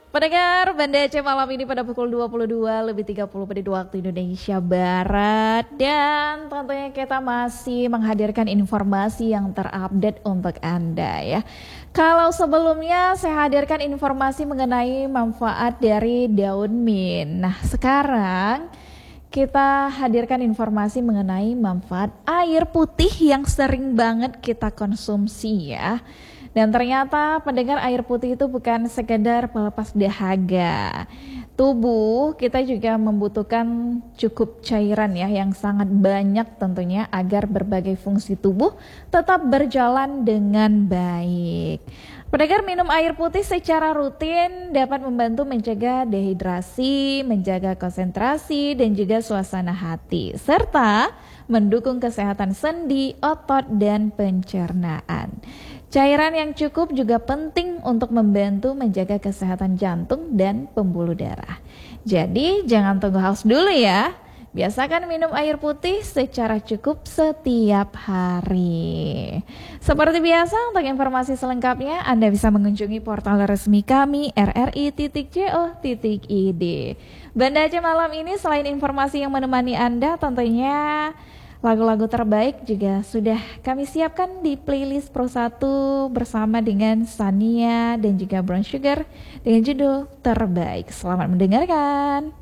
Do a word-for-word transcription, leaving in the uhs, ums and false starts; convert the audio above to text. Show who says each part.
Speaker 1: Pendengar Banda Aceh malam ini pada pukul dua puluh dua lebih tiga puluh menit waktu Indonesia Barat. Dan tentunya kita masih menghadirkan informasi yang terupdate untuk Anda ya. Kalau sebelumnya saya hadirkan informasi mengenai manfaat dari daun mint. Nah sekarang kita hadirkan informasi mengenai manfaat air putih yang sering banget kita konsumsi ya. Dan ternyata pendengar air putih itu bukan sekedar pelepas dahaga. Tubuh kita juga membutuhkan cukup cairan ya yang sangat banyak tentunya agar berbagai fungsi tubuh tetap berjalan dengan baik. Pendengar minum air putih secara rutin dapat membantu mencegah dehidrasi, menjaga konsentrasi dan juga suasana hati serta mendukung kesehatan sendi, otot dan pencernaan. Cairan yang cukup juga penting untuk membantu menjaga kesehatan jantung dan pembuluh darah. Jadi jangan tunggu haus dulu ya. Biasakan minum air putih secara cukup setiap hari. Seperti biasa untuk informasi selengkapnya Anda bisa mengunjungi portal resmi kami r r i titik co titik i d. Banda Aceh malam ini selain informasi yang menemani Anda tentunya lagu-lagu terbaik juga sudah kami siapkan di playlist Pro satu bersama dengan Sania dan juga Brown Sugar dengan judul Terbaik. Selamat mendengarkan.